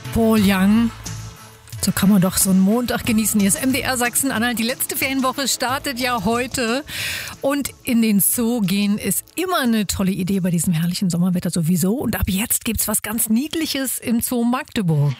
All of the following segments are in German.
Paul Young. So kann man doch so einen Montag genießen. Hier ist MDR Sachsen-Anhalt. Die letzte Ferienwoche startet ja heute. Und in den Zoo gehen ist immer eine tolle Idee bei diesem herrlichen Sommerwetter sowieso. Und ab jetzt gibt's was ganz Niedliches im Zoo Magdeburg.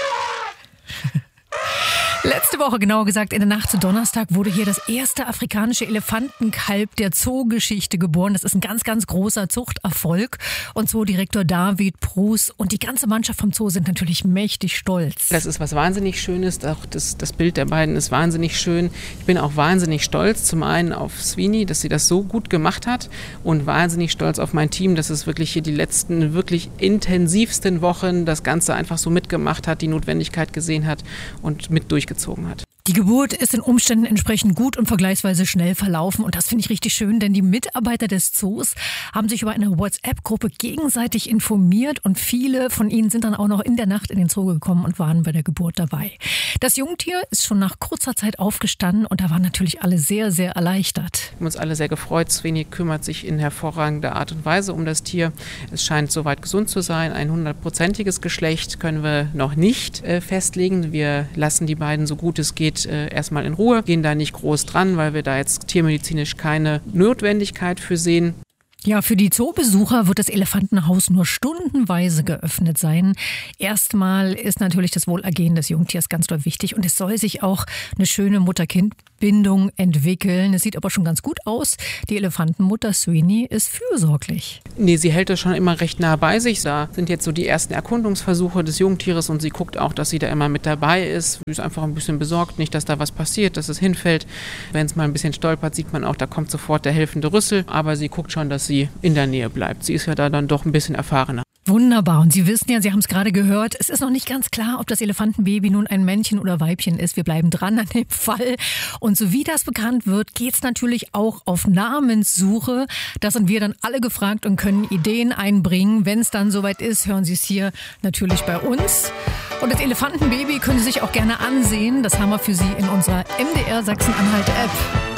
Letzte Woche, genauer gesagt in der Nacht zu Donnerstag, wurde hier das erste afrikanische Elefantenkalb der Zoogeschichte geboren. Das ist ein ganz, ganz großer Zuchterfolg. Und Zoodirektor David Prus und die ganze Mannschaft vom Zoo sind natürlich mächtig stolz. Das ist was wahnsinnig Schönes. Auch das Bild der beiden ist wahnsinnig schön. Ich bin auch wahnsinnig stolz, zum einen auf Sweeney, dass sie das so gut gemacht hat, und wahnsinnig stolz auf mein Team, dass es wirklich hier die letzten wirklich intensivsten Wochen das Ganze einfach so mitgemacht hat, die Notwendigkeit gesehen hat und mit durchgezogen hat. Die Geburt ist den Umständen entsprechend gut und vergleichsweise schnell verlaufen. Und das finde ich richtig schön, denn die Mitarbeiter des Zoos haben sich über eine WhatsApp-Gruppe gegenseitig informiert. Und viele von ihnen sind dann auch noch in der Nacht in den Zoo gekommen und waren bei der Geburt dabei. Das Jungtier ist schon nach kurzer Zeit aufgestanden und da waren natürlich alle sehr, sehr erleichtert. Wir haben uns alle sehr gefreut. Sweeney kümmert sich in hervorragender Art und Weise um das Tier. Es scheint soweit gesund zu sein. Ein 100%iges Geschlecht können wir noch nicht festlegen. Wir lassen die beiden so gut es geht erstmal in Ruhe, gehen da nicht groß dran, weil wir da jetzt tiermedizinisch keine Notwendigkeit für sehen. Ja, für die Zoobesucher wird das Elefantenhaus nur stundenweise geöffnet sein. Erstmal ist natürlich das Wohlergehen des Jungtiers ganz doll wichtig und es soll sich auch eine schöne Mutter-Kind-Bindung entwickeln. Es sieht aber schon ganz gut aus. Die Elefantenmutter Sweeney ist fürsorglich. Nee, sie hält das schon immer recht nah bei sich. Da sind jetzt so die ersten Erkundungsversuche des Jungtieres und sie guckt auch, dass sie da immer mit dabei ist. Sie ist einfach ein bisschen besorgt, nicht, dass da was passiert, dass es hinfällt. Wenn es mal ein bisschen stolpert, sieht man auch, da kommt sofort der helfende Rüssel. Aber sie guckt schon, dass sie in der Nähe bleibt. Sie ist ja da dann doch ein bisschen erfahrener. Wunderbar. Und Sie wissen ja, Sie haben es gerade gehört, es ist noch nicht ganz klar, ob das Elefantenbaby nun ein Männchen oder Weibchen ist. Wir bleiben dran an dem Fall. Und so wie das bekannt wird, geht's natürlich auch auf Namenssuche. Da sind wir dann alle gefragt und können Ideen einbringen. Wenn es dann soweit ist, hören Sie es hier natürlich bei uns. Und das Elefantenbaby können Sie sich auch gerne ansehen. Das haben wir für Sie in unserer MDR Sachsen-Anhalt App.